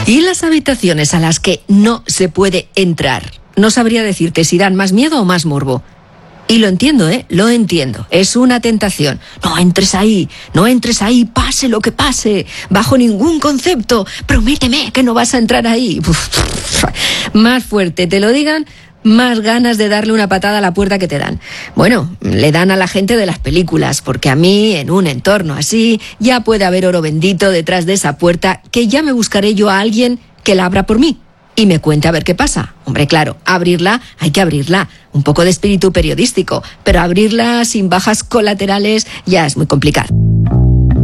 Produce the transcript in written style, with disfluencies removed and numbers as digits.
Y las habitaciones a las que no se puede entrar, no sabría decirte si dan más miedo o más morbo. Y lo entiendo, lo entiendo. Es una tentación. No entres ahí, pase lo que pase, bajo ningún concepto. Prométeme que no vas a entrar ahí. Más fuerte te lo digan, más ganas de darle una patada a la puerta que te dan. Bueno, le dan a la gente de las películas, porque a mí, en un entorno así, ya puede haber oro bendito detrás de esa puerta, que ya me buscaré yo a alguien que la abra por mí y me cuente a ver qué pasa. Hombre, claro, abrirla, hay que abrirla. Un poco de espíritu periodístico, pero abrirla sin bajas colaterales ya es muy complicado.